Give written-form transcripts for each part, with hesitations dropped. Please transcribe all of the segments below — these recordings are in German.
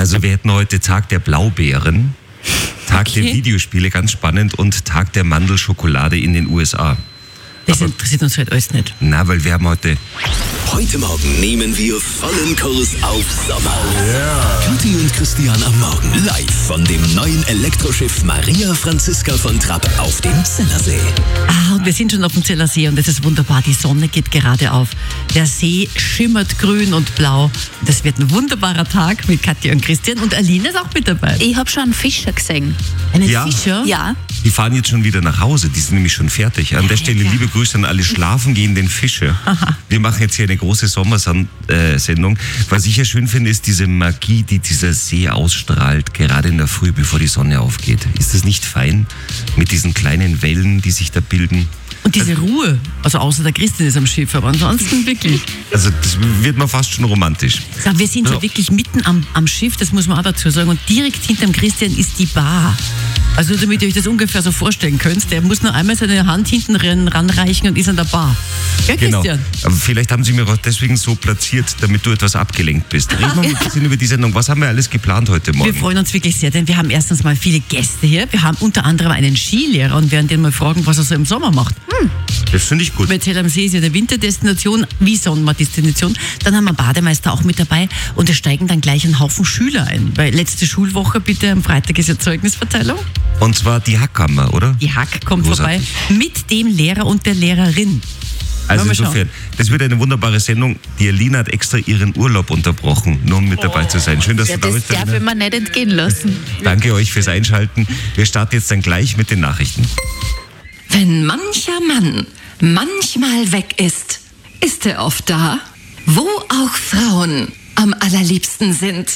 Also wir hätten heute Tag der Blaubeeren, Tag der Videospiele, ganz spannend, und Tag der Mandelschokolade in den USA. Das interessiert uns halt alles nicht. Na, weil wir haben heute... Heute Morgen nehmen wir vollen Kurs auf Sommer. Kathi und Christian am Morgen live von dem neuen Elektroschiff Maria Franziska von Trapp auf dem Zellersee. Und wir sind schon auf dem Zellersee und das ist wunderbar. Die Sonne geht gerade auf. Der See schimmert grün und blau. Das wird ein wunderbarer Tag mit Kathi und Christian. Und Alina ist auch mit dabei. Ich habe schon einen Fischer gesehen. Einen Ja. Fischer? Ja. Die fahren jetzt schon wieder nach Hause, die sind nämlich schon fertig. An der Stelle liebe Grüße an alle schlafen gehenden Fische. Wir machen jetzt hier eine große Sommersendung. Was ich ja schön finde, ist diese Magie, die dieser See ausstrahlt, gerade in der Früh, bevor die Sonne aufgeht. Ist das nicht fein? Mit diesen kleinen Wellen, die sich da bilden. Und diese Ruhe, also außer der Christin ist am Schiff, aber ansonsten wirklich. Also das wird mir fast schon romantisch. Ja, wir sind schon wirklich mitten am Schiff, das muss man auch dazu sagen. Und direkt hinterm Christian ist die Bar. Also damit ihr euch das ungefähr so vorstellen könnt, der muss nur einmal seine Hand hinten ranreichen und ist an der Bar. Ja, Genau. Christian? Aber vielleicht haben sie mir auch deswegen so platziert, damit du etwas abgelenkt bist. Reden wir ein bisschen über die Sendung. Was haben wir alles geplant heute Morgen? Wir freuen uns wirklich sehr, denn wir haben erstens mal viele Gäste hier. Wir haben unter anderem einen Skilehrer und werden den mal fragen, was er so im Sommer macht. Das finde ich gut. Weil Zell am See ist ja eine Winterdestination, wie Sommer-Destination. Dann haben wir einen Bademeister auch mit dabei und es steigen dann gleich ein Haufen Schüler ein. Weil letzte Schulwoche, bitte, am Freitag ist ja Zeugnisverteilung. Und zwar die Hackkammer, oder? Die Hack kommt Großartig. vorbei mit dem Lehrer und der Lehrerin. Also Wollen wir insofern, das wird eine wunderbare Sendung. Die Alina hat extra ihren Urlaub unterbrochen, nur um mit dabei zu sein. Schön, dass Ja, du da das bist, darf Alina. ich mir nicht entgehen lassen. Danke euch fürs Einschalten. Wir starten jetzt dann gleich mit den Nachrichten. Wenn mancher Mann manchmal weg ist, ist er oft da, wo auch Frauen am allerliebsten sind.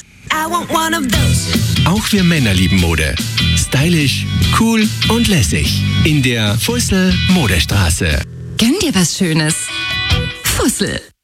Auch wir Männer lieben Mode. Stylisch, cool und lässig. In der Fussel Modestraße. Gönn dir was Schönes. Fussel.